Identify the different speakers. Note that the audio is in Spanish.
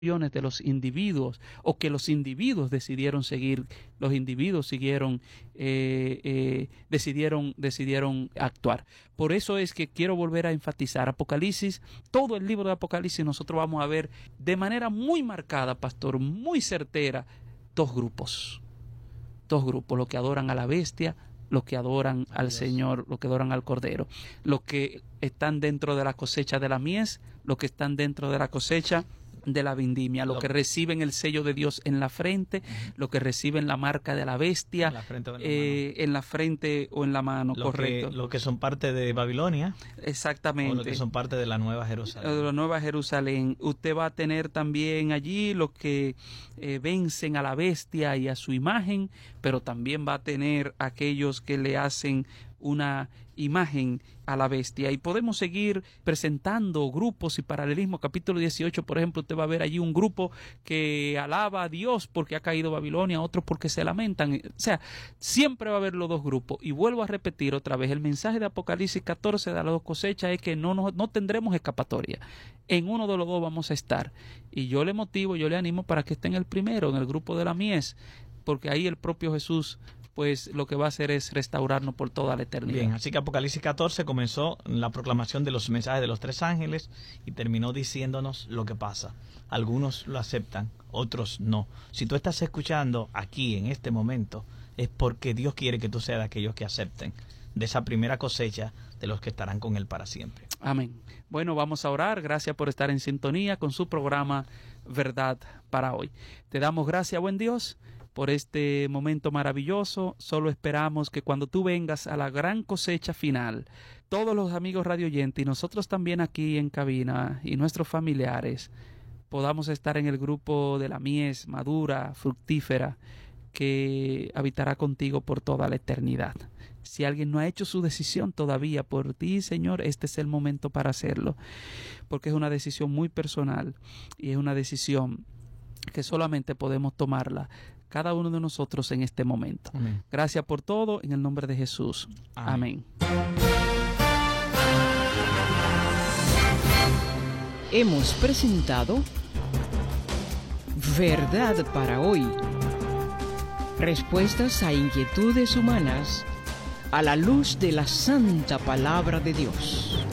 Speaker 1: de los individuos, o que los individuos decidieron seguir, los individuos decidieron actuar. Por eso es que quiero volver a enfatizar Apocalipsis, todo el libro de Apocalipsis nosotros vamos a ver de manera muy marcada, pastor, muy certera, dos grupos, los que adoran a la bestia, los que adoran al Señor, los que adoran al Cordero, los que están dentro de la cosecha de la mies, los que están dentro de la cosecha de la vendimia, los que reciben el sello de Dios en la frente, los que reciben la marca de la bestia en la frente o en la mano, correcto.
Speaker 2: Los que son parte de Babilonia.
Speaker 1: Exactamente.
Speaker 2: O los que son parte de la Nueva Jerusalén.
Speaker 1: De la Nueva Jerusalén. Usted va a tener también allí los que vencen a la bestia y a su imagen, pero también va a tener aquellos que le hacen una imagen a la bestia. Y podemos seguir presentando grupos y paralelismo. Capítulo 18, por ejemplo, usted va a ver allí un grupo que alaba a Dios porque ha caído Babilonia, otros porque se lamentan. O sea, siempre va a haber los dos grupos. Y vuelvo a repetir otra vez, el mensaje de Apocalipsis 14 de las dos cosechas es que no tendremos escapatoria. En uno de los dos vamos a estar. Y yo le motivo, yo le animo para que esté en el primero, en el grupo de la mies, porque ahí el propio Jesús pues lo que va a hacer es restaurarnos por toda la eternidad.
Speaker 2: Bien, así que Apocalipsis 14 comenzó la proclamación de los mensajes de los tres ángeles y terminó diciéndonos lo que pasa. Algunos lo aceptan, otros no. Si tú estás escuchando aquí en este momento, es porque Dios quiere que tú seas de aquellos que acepten de esa primera cosecha de los que estarán con Él para siempre.
Speaker 1: Amén. Bueno, vamos a orar. Gracias por estar en sintonía con su programa Verdad para Hoy. Te damos gracias, buen Dios, por este momento maravilloso. Solo esperamos que cuando tú vengas a la gran cosecha final, todos los amigos radioyentes y nosotros también aquí en cabina y nuestros familiares podamos estar en el grupo de la mies madura, fructífera, que habitará contigo por toda la eternidad. Si alguien no ha hecho su decisión todavía por ti, Señor, este es el momento para hacerlo, porque es una decisión muy personal y es una decisión que solamente podemos tomarla cada uno de nosotros en este momento.
Speaker 2: Amén.
Speaker 1: Gracias por todo, en el nombre de Jesús. Amén.
Speaker 3: Hemos presentado Verdad para Hoy. Respuestas a inquietudes humanas a la luz de la santa palabra de Dios.